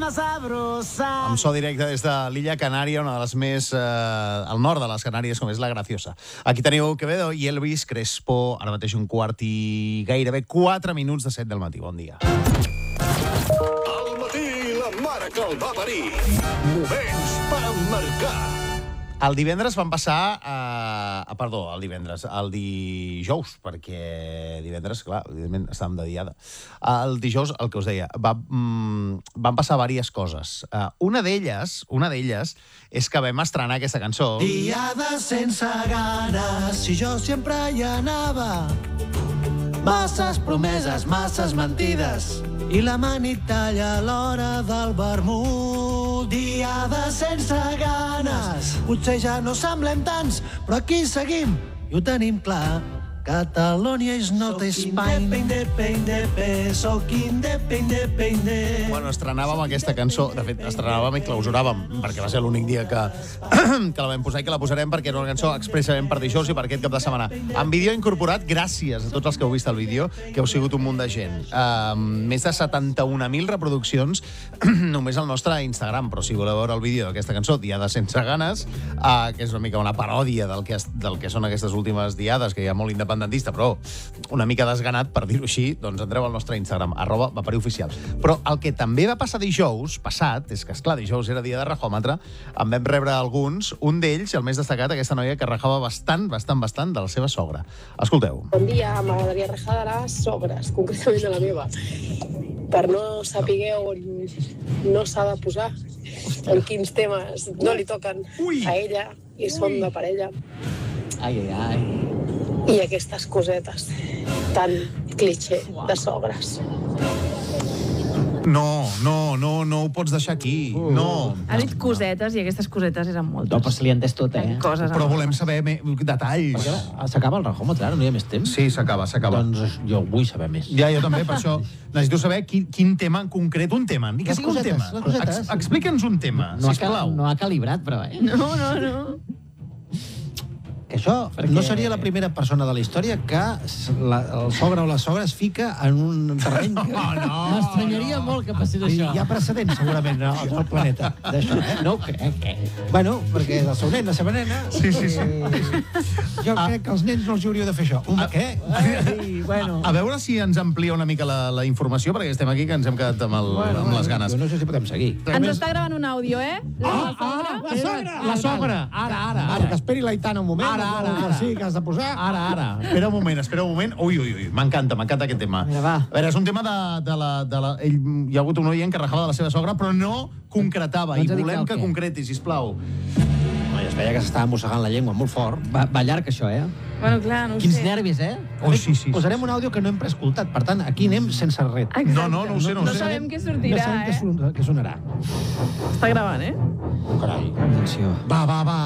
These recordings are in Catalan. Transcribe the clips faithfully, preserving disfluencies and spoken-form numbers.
sabrosa. Amb so directe des de l'illa Canària, una de les més... Eh, al nord de les Canàries, com és la Graciosa. Aquí teniu Quevedo i Elvis Crespo, ara mateix un quart i gairebé quatre minuts de set del matí. Bon dia. Al matí, la mare que el va parir. Moments per emmarcar. El divendres van passar... Eh, perdó, el divendres, el dijous, perquè divendres, clar, evidentment estàvem de diada. El dijous, el que us deia, va, mm, van passar diverses coses. Uh, una d'elles, una d'elles, és que vam estrenar aquesta cançó. Diada sense ganes, si jo sempre hi anava. Masses promeses, masses mentides, i la manitalla a l'hora del vermut. Diada sense ganes, potser ja no semblem tants, però aquí seguim i ho tenim clar. Catalonia is not Spain. Independepe, soc independepe. Bueno, estrenàvem aquesta cançó, de fet, estrenàvem i clausuràvem, perquè va ser l'únic dia que, que la vam posar i que la posarem, perquè era una cançó expressament per dijous i per aquest cap de setmana. Amb vídeo incorporat, gràcies a tots els que heu vist el vídeo, que heu sigut un munt de gent. Uh, més de setanta-un mil reproduccions només al nostre Instagram, però si voleu veure el vídeo d'aquesta cançó, Diada sense ganes, uh, que és una mica una paròdia del que, del que són aquestes últimes diades, que hi ha molt independentista, però una mica desganat, per dir-ho així, doncs entreu al nostre Instagram, arroba vaporioficial. Però el que també va passar dijous passat, és que, esclar, dijous era dia de rajòmetre, en vam rebre alguns, un d'ells, el més destacat, aquesta noia que rajava bastant, bastant, bastant de la seva sogra. Escolteu. Bon dia, m'agradaria rajar de les sogres, concretament de la meva, per no saber on no s'ha de posar, en quins temes no li toquen Ui. a ella i són de parella. Ai, ai, ai. I aquestes cosetes tan cliché de sogres. No, no, no, no ho pots deixar aquí. Uh. No. Ha dit cosetes i aquestes cosetes eren moltes. No, però se li ha entès tot, eh? Coses Però volem saber me... detalls. Perquè s'acaba el rajòmetre, ara no hi ha més temps? Sí, s'acaba, s'acaba. Doncs jo vull saber més. Ja, jo també, per això necessito saber quin, quin tema en concret, un tema, ni que Les sigui un cosetes, tema. les cosetes. Ex Explica'ns un tema, No ha, sisplau. no ha calibrat, però, eh? No, no, no. Que això Perquè... no seria la primera persona de la història que la, el sogre o la sogra es fica en un terreny... Que... No, no. M'estranyaria molt que passés I això. hi ha precedents, segurament, no, al planeta, d'això, eh? No ho crec, eh? Bueno, perquè del seu nen, la seva nena... Sí, sí, sí. Eh, jo crec que els nens no els hauríeu de fer això. Un, què? Ai, bueno. A veure si ens amplia una mica la, la informació, perquè estem aquí que ens hem quedat amb, el, Bueno, amb les ganes. Jo no sé si podem seguir. Ens està gravant un àudio, eh? La Ah, sogra. ah, la sogra! La sogra! Ara, ara, Ara, ara. que esperi l'Aitana un moment. Ara, ara, que ara. Sí, que has de posar. Ara, ara. Espera un moment, espera un moment. Ui, ui, ui, m'encanta, m'encanta aquest tema. Mira, va. A veure, és un tema de, de la... De la ell, hi ha hagut un oient que rajava de la seva sogra, però no concretava, No i ens ha dit volem el que què. concreti, sisplau. No, es veia que s'estava mossegant la llengua molt fort. Va, va llarg, això, eh? Bueno, clar, no ho Quins sé. nervis, eh? Oh, sí, sí. Posarem un àudio que no hem preescoltat, per tant, aquí anem sense res. Exacte. No, no, no ho sé, no ho No sé. sabem què No sortirà, sabem què, eh? son, què sonarà. Està gravant, eh? Oh, carai. Atenció. Va, va, va.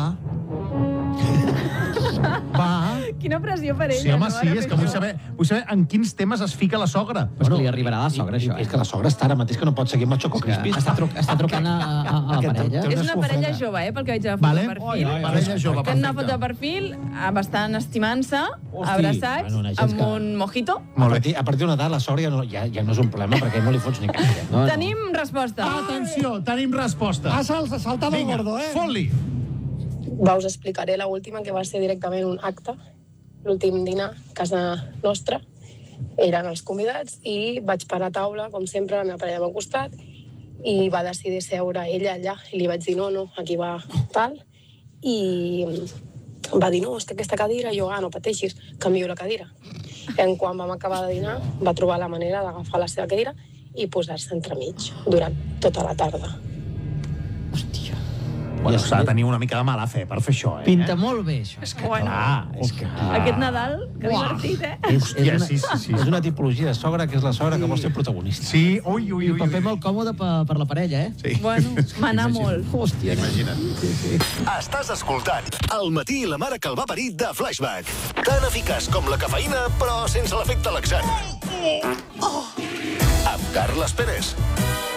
Va. Quina pressió per ella, Sí, home, no? sí, Ara és fer que vull això. saber, vull saber en quins temes es fica la sogra. Però és que li arribarà a la sogra, això, És eh? que la sogra està ara mateix que no pot seguir amb el Choco Crispis. Està, truc, està trucant a, a, a la Aquest- parella. té És una una parella esbufega. jove, eh? Pel que veig a la foto Vale? de perfil. Parella jove, Tenen una foto de perfecte. perfil eh, bastant estimant-se, Hosti, abraçats, bueno, una gent amb que- un mojito. A partir, a partir d'una edat, la sogra ja no, ja, ja no és un problema, perquè no li fots ni cap. No, no. Tenim resposta. Atenció, tenim resposta. Ha sal, saltat el Vinga, gordo, eh? fot-li. Va, us explicaré la última, que va ser directament un acte, l'últim dinar a casa nostra. Eren els convidats i vaig parar a taula, com sempre, la meva parella al meu costat, i va decidir seure ella allà. I li vaig dir, no, no, aquí va tal. I va dir, no, és que aquesta cadira, i jo, ah, no pateixis, canvio la cadira. I quan vam acabar de dinar, va trobar la manera d'agafar la seva cadira i posar-se entremig durant tota la tarda. Hòstia. Bueno, s'ha de tenir una mica de mala fe per fer això, eh? Pinta molt bé, això. És que, Bueno. Clar, és que... Aquest Nadal, que divertit, eh? És, Hòstia, és, una, sí, sí, sí. és una tipologia de sogra que és la sogra que vol ser protagonista. Sí, ui, ui, I ui. un paper ui. molt còmode per, per la parella, eh? Sí. Bueno, manar molt. Hòstia. Imagina't. Estàs escoltant El matí i la mare que el va parir de Flashback. Tan eficaç com la cafeïna, però sense l'efecte laxant. Amb Carles Pérez.